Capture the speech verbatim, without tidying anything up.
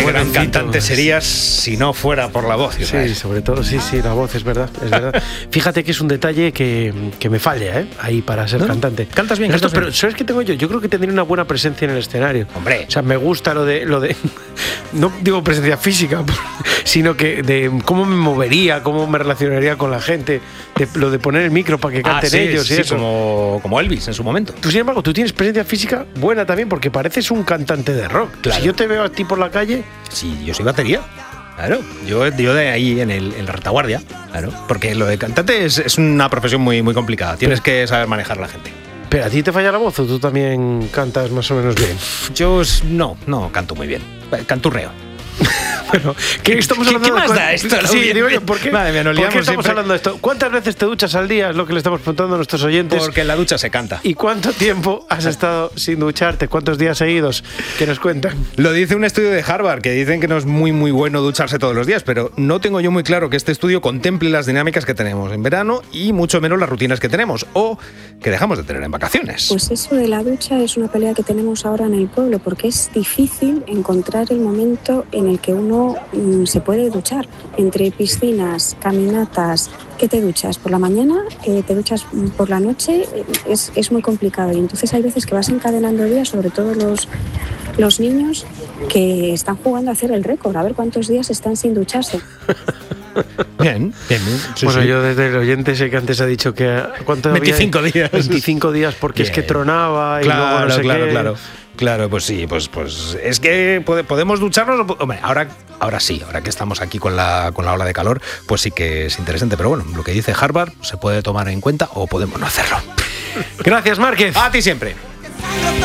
gran cantante serías si no fuera por la voz. Sí, sobre todo, sí, sí, la voz, es verdad, es verdad. Fíjate que es un detalle que, que me falla, ¿eh? Ahí para ser ¿no? cantante. Cantas bien, Esto, cantas pero bien. ¿sabes qué tengo yo? Yo creo que tendría una buena presencia en el escenario. Hombre. O sea, me gusta lo de... Lo de no digo presencia física, sino que de cómo me movería, cómo me relacionaría con la gente, de, lo de poner el micro para que canten ah, sí, ellos sí, y eso. Como, como Elvis en su momento. Tú, sin embargo, tú tienes presencia física buena también porque pareces un cantante de rock. Claro. Si yo te veo a ti por la calle... Sí, yo soy batería. Claro, yo, yo de ahí en, el, en la retaguardia, claro, porque lo de cantante es, es una profesión muy, muy complicada, tienes que saber manejar a la gente. ¿Pero a ti te falla la voz o tú también cantas más o menos bien? Yo no, no canto muy bien, canturreo. Bueno, ¿qué estamos ¿Qué, hablando ¿qué de más da esto? Sí, digo yo, ¿por qué, Madre mía, nos ¿por qué liamos estamos siempre. hablando de esto? ¿Cuántas veces te duchas al día? Es lo que le estamos preguntando a nuestros oyentes. Porque en la ducha se canta. ¿Y cuánto tiempo has estado sin ducharte? ¿Cuántos días seguidos? ¿Qué nos cuentan? Lo dice un estudio de Harvard, que dicen que no es muy muy bueno ducharse todos los días, pero no tengo yo muy claro que este estudio contemple las dinámicas que tenemos en verano y mucho menos las rutinas que tenemos o que dejamos de tener en vacaciones. Pues eso de la ducha es una pelea que tenemos ahora en el pueblo, porque es difícil encontrar el momento en el que uno mmm, se puede duchar. Entre piscinas, caminatas, ¿qué te duchas? ¿Por la mañana? Eh, ¿Te duchas por la noche? Es, es muy complicado y entonces hay veces que vas encadenando días, sobre todo los, los niños que están jugando a hacer el récord, a ver cuántos días están sin ducharse. Bien, bien, bien. Sí, bueno, sí. yo desde el oyente sé que antes ha dicho que... ¿cuánto veinticinco había? días. veinticinco días porque bien. Es que tronaba y claro, luego no sé claro, qué. Claro, claro, pues sí, pues, pues es que podemos ducharnos. Hombre, ahora, ahora sí, ahora que estamos aquí con la, con la ola de calor, pues sí que es interesante. Pero bueno, lo que dice Harvard se puede tomar en cuenta o podemos no hacerlo. Gracias, Márquez. A ti siempre.